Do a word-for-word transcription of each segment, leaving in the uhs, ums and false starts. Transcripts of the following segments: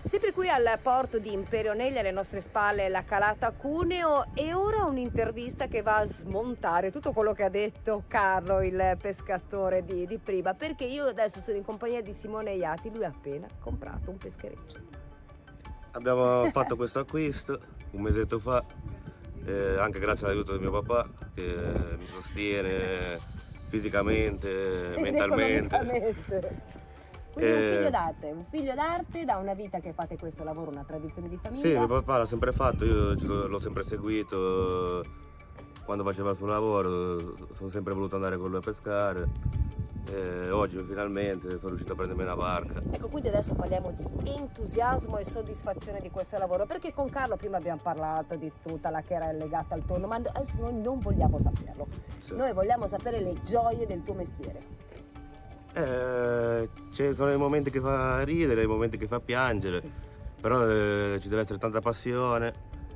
Sempre qui al porto di Imperonelli, alle nostre spalle la calata Cuneo, e ora un'intervista che va a smontare tutto quello che ha detto Carlo, il pescatore di, di prima, perché io adesso sono in compagnia di Simone Iati, lui ha appena comprato un peschereccio. Abbiamo fatto questo acquisto un mesetto fa, eh, anche grazie all'aiuto di mio papà che mi sostiene fisicamente, Ed mentalmente. economicamente. Quindi un Eh, figlio d'arte, un figlio d'arte, da una vita che fate questo lavoro, una tradizione di famiglia. Sì, mio papà l'ha sempre fatto, io ci l'ho l'ho sempre seguito, quando faceva il suo lavoro sono sempre voluto andare con lui a pescare, e oggi finalmente sono riuscito a prendermi una barca. Ecco, quindi adesso parliamo di entusiasmo e soddisfazione di questo lavoro, perché con Carlo prima abbiamo parlato di tutta la che era legata al tonno, ma adesso noi non vogliamo saperlo. Sì. Noi vogliamo sapere le gioie del tuo mestiere. Eh, ci sono i momenti che fa ridere, i momenti che fa piangere, però eh, ci deve essere tanta passione,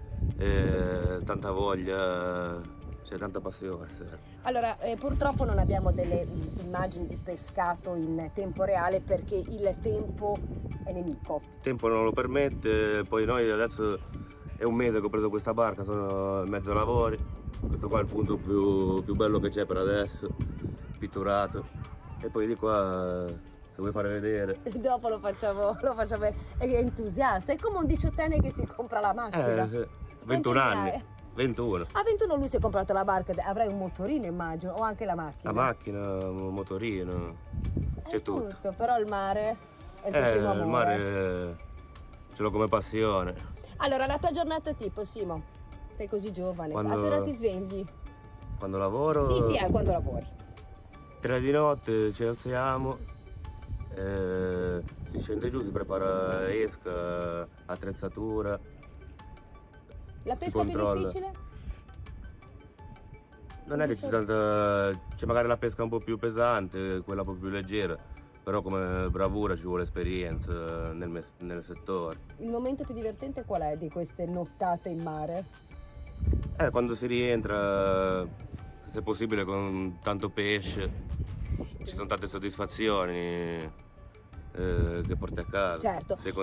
eh, tanta voglia, c'è tanta passione. Sì. Allora, eh, purtroppo non abbiamo delle mh, immagini di pescato in tempo reale perché il tempo è nemico. Il tempo non lo permette, poi noi adesso è un mese che ho preso questa barca, sono in mezzo ai lavori, questo qua è il punto più, più bello che c'è per adesso, pitturato. E poi di qua, se vuoi fare vedere. Dopo lo facciamo, lo facciamo, è entusiasta, è come un diciottenne che si compra la macchina. Eh, sì. ventuno anni, Entusiasta. ventuno. A ventuno lui si è comprato la barca, avrai un motorino immagino, o anche la macchina. La macchina, un motorino, c'è È tutto. tutto, però il mare è il tuo Eh, primo amore. il mare ce l'ho come passione. Allora, la tua giornata tipo, Simo, sei così giovane, Quando- a che ora ti svegli? Quando lavoro, Sì, sì, eh, quando lavori. tre di notte ci alziamo, eh, si scende giù, si prepara esca, attrezzatura. La Si pesca più controlla. difficile? Non è che c'è tanta, c'è magari la pesca un po' più pesante, quella un po' più leggera, però come bravura ci vuole esperienza nel, mes- nel settore. Il momento più divertente qual è di queste nottate in mare? Eh, quando si rientra, se possibile con tanto pesce, ci sono tante soddisfazioni eh, che porti a casa. Certo. Se